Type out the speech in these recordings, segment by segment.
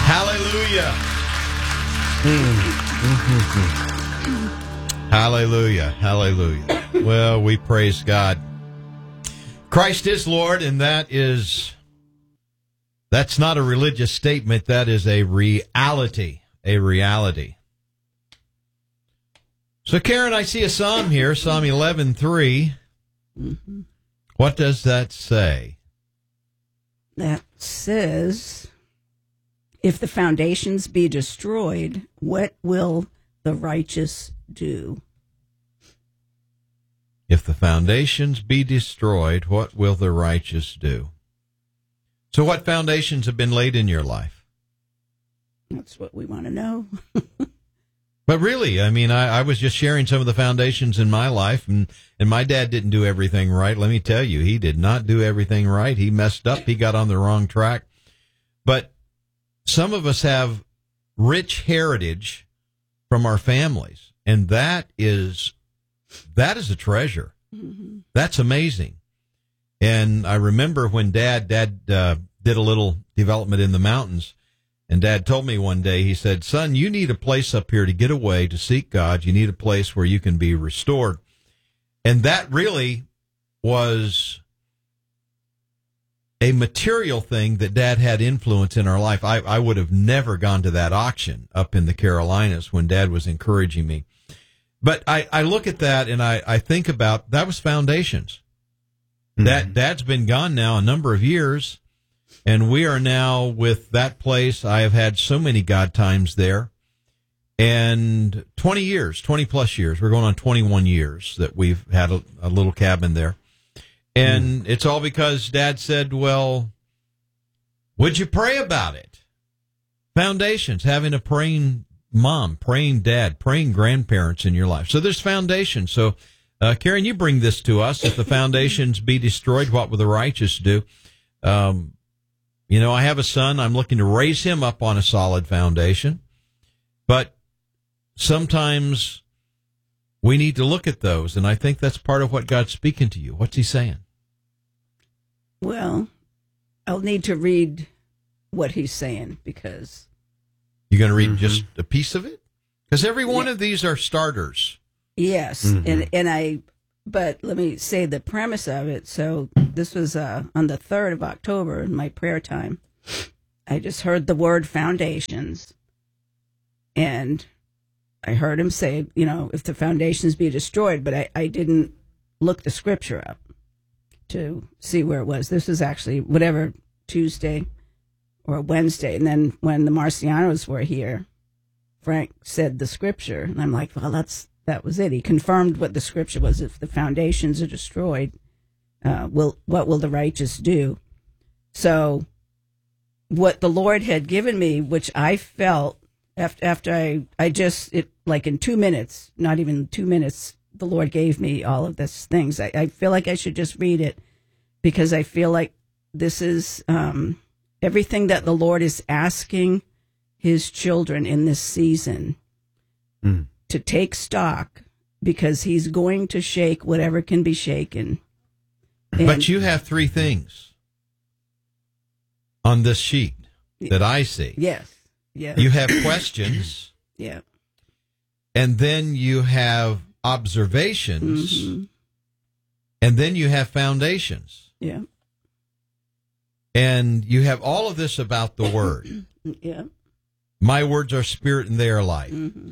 Hallelujah. Hallelujah. Hallelujah. Well, we praise God. Christ is Lord, and that's not a religious statement. That is a reality. A reality. So, Karen, I see a psalm here, Psalm 11:3. Mm-hmm. What does that say? That says, if the foundations be destroyed, what will the righteous do? If the foundations be destroyed, what will the righteous do? So what foundations have been laid in your life? That's what we want to know. But really, I mean, I was just sharing some of the foundations in my life, and my dad didn't do everything right. Let me tell you, he did not do everything right. He messed up. He got on the wrong track. But some of us have rich heritage from our families, and that is a treasure. Mm-hmm. That's amazing. And I remember when Dad did a little development in the mountains, and Dad told me one day, he said, son, you need a place up here to get away, to seek God. You need a place where you can be restored. And that really was a material thing that Dad had influence in our life. I would have never gone to that auction up in the Carolinas when Dad was encouraging me. But I look at that and I think about, that was foundations. Mm-hmm. That Dad's been gone now a number of years, and we are now with that place. I have had so many God times there. And 20 plus years, we're going on 21 years that we've had a little cabin there. And it's all because Dad said, well, would you pray about it? Foundations, having a praying mom, praying dad, praying grandparents in your life. So there's foundations. So, Karen, you bring this to us. If the foundations be destroyed, what will the righteous do? I have a son. I'm looking to raise him up on a solid foundation. But sometimes we need to look at those, and I think that's part of what God's speaking to you. What's he saying? Well, I'll need to read what he's saying, because... You're going to read just a piece of it? Because every one of these are starters. Yes, but let me say the premise of it. So this was on the 3rd of October in my prayer time. I just heard the word foundations, and I heard him say, if the foundations be destroyed, but I didn't look the scripture up to see where it was. This was actually Tuesday or Wednesday. And then when the Marcianos were here, Frank said the scripture, and I'm like, well, that was it. He confirmed what the scripture was. If the foundations are destroyed, what will the righteous do? So what the Lord had given me, which I felt after like in 2 minutes, not even 2 minutes, the Lord gave me all of these things. I feel like I should just read it, because I feel like this is everything that the Lord is asking his children in this season to take stock, because he's going to shake whatever can be shaken. But you have 3 things on this sheet that I see. Yes. Yeah. You have questions. Yeah. And then you have observations. Mm-hmm. And then you have foundations. Yeah. And you have all of this about the Word. Yeah. My words are spirit and they are life. Mm-hmm.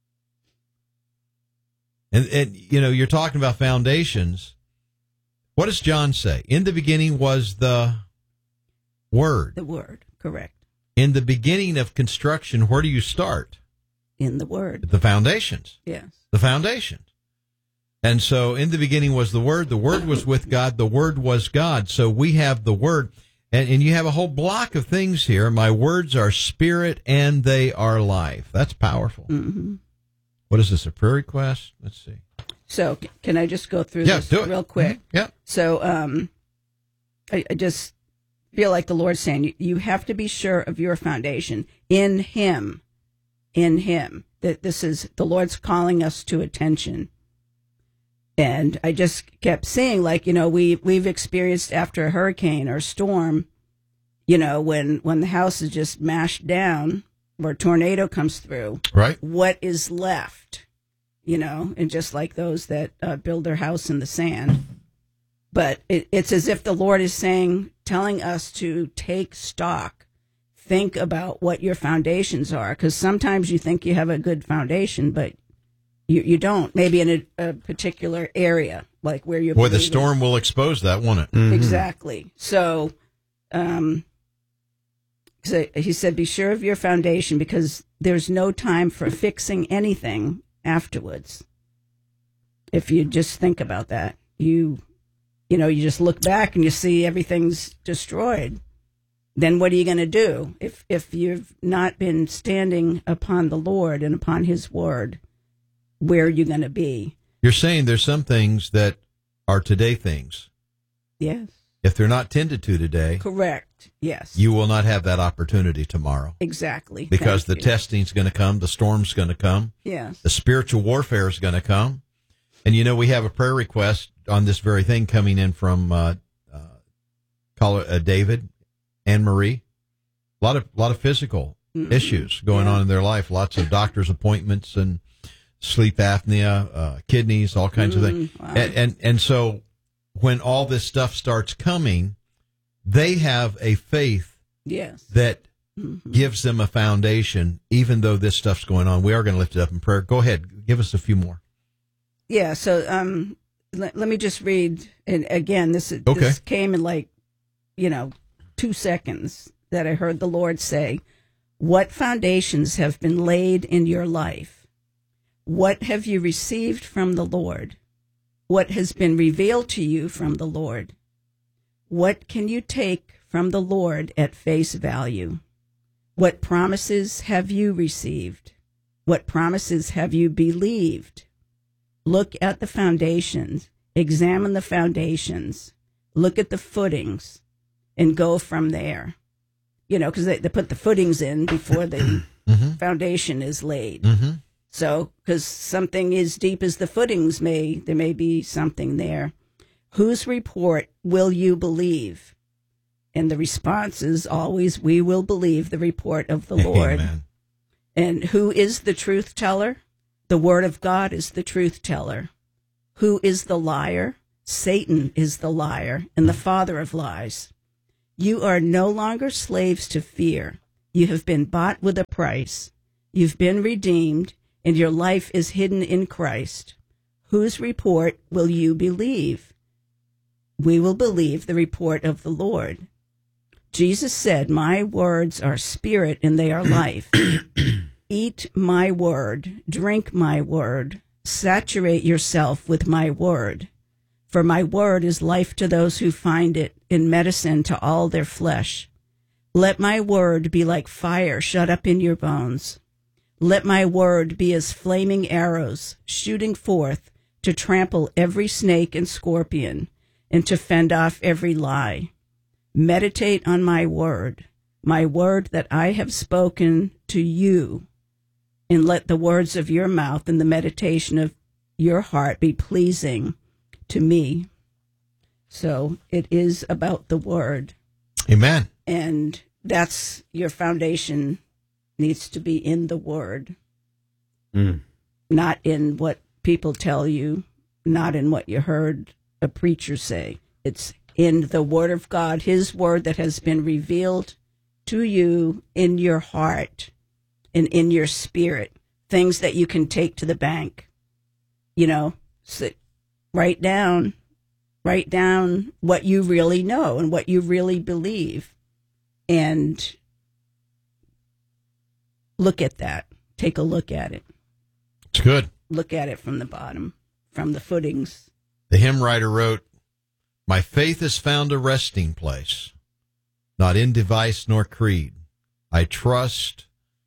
And you're talking about foundations. What does John say? In the beginning was the Word. The Word, correct. In the beginning of construction, where do you start? In the Word. The foundations. Yes. The foundations. And so in the beginning was the Word was with God, the Word was God. So we have the Word, and you have a whole block of things here. My words are spirit and they are life. That's powerful. Mm-hmm. What is this, a prayer request? Let's see. So can I just go through this real quick? Mm-hmm. Yeah. So I just feel like the Lord's saying you have to be sure of your foundation in Him. That this is, the Lord's calling us to attention. And I just kept saying, we've experienced after a hurricane or storm, You know, when the house is just mashed down or a tornado comes through, right? What is left? You know, and just like those that build their house in the sand. But it's as if the Lord is telling us to take stock, think about what your foundations are, because sometimes you think you have a good foundation, but you don't. Maybe in a particular area, like where you're. Boy, the storm will expose that, won't it? Mm-hmm. Exactly. So, he said, "Be sure of your foundation, because there's no time for fixing anything afterwards." If you just think about that, you just look back and you see everything's destroyed. Then what are you going to do if you've not been standing upon the Lord and upon His word? Where are you going to be? You're saying there's some things that are today things. Yes. If they're not tended to today. Correct. Yes. You will not have that opportunity tomorrow. Exactly. Because the testing's going to come, the storm's going to come. Yes. The spiritual warfare is going to come. And we have a prayer request on this very thing coming in from David and Marie. A lot of physical issues going on in their life. Lots of doctor's appointments and sleep apnea, kidneys, all kinds of things. Wow. And so when all this stuff starts coming, they have a faith that gives them a foundation, even though this stuff's going on. We are going to lift it up in prayer. Go ahead. Give us a few more. Yeah, so let me just read, and again, this came in 2 seconds that I heard the Lord say, "What foundations have been laid in your life? What have you received from the Lord? What has been revealed to you from the Lord? What can you take from the Lord at face value? What promises have you received? What promises have you believed? Look at the foundations, examine the foundations, look at the footings, and go from there." Because they put the footings in before the foundation is laid. Mm-hmm. So, because something as deep as the footings there may be something there. Whose report will you believe? And the response is always, we will believe the report of the Lord. Amen. And who is the truth teller? The word of God is the truth teller. Who is the liar? Satan is the liar and the father of lies. You are no longer slaves to fear. You have been bought with a price. You've been redeemed, and your life is hidden in Christ. Whose report will you believe? We will believe the report of the Lord. Jesus said, "My words are spirit and they are life." Eat my word, drink my word, saturate yourself with my word. For my word is life to those who find it, and medicine to all their flesh. Let my word be like fire shut up in your bones. Let my word be as flaming arrows shooting forth to trample every snake and scorpion and to fend off every lie. Meditate on my word that I have spoken to you. And let the words of your mouth and the meditation of your heart be pleasing to me. So it is about the word. Amen. And that's your foundation needs to be in the word. Not in what people tell you, not in what you heard a preacher say. It's in the word of God, His word that has been revealed to you in your heart and in your spirit, things that you can take to the bank. Write down what you really know and what you really believe, and look at that. Take a look at it. It's good. Look at it from the bottom, from the footings. The hymn writer wrote, "My faith has found a resting place, not in device nor creed. I trust."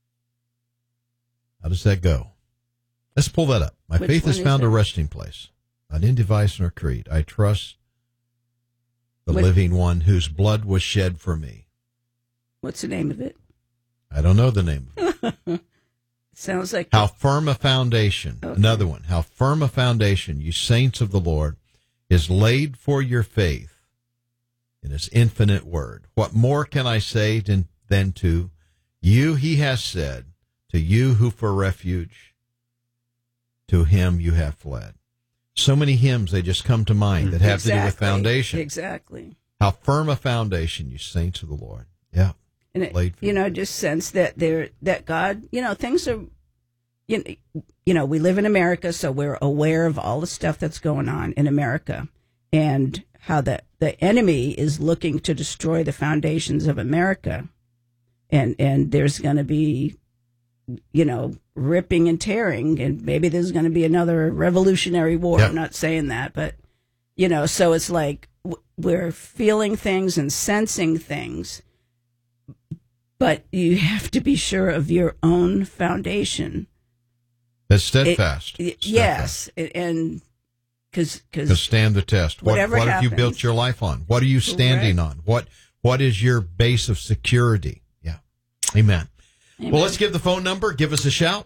How does that go? Let's pull that up. My faith has found a resting place, not in device nor creed. I trust the living one whose blood was shed for me. What's the name of it? I don't know the name of it. Sounds like How Firm a Foundation. Okay. Another one. How firm a foundation, you saints of the Lord, is laid for your faith. in his infinite word. What more can I say than to you he has said, to you who for refuge, to him you have fled. So many hymns, they just come to mind that have to do with foundation. Exactly. How firm a foundation, you saints of the Lord. Yeah. And it, just sense that that God, things are, we live in America, so we're aware of all the stuff that's going on in America and how the enemy is looking to destroy the foundations of America. And there's going to be, ripping and tearing, and maybe there's going to be another revolutionary war. Yep. I'm not saying that, but, so it's like we're feeling things and sensing things, but you have to be sure of your own foundation. That's steadfast. Yes. And because stand the test. What have you built your life on? What are you standing on? What is your base of security? Yeah. Amen. Well, let's give the phone number. Give us a shout.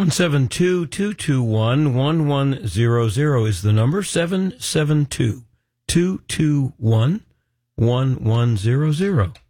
772-221-1100 is the number. 772-221-1100.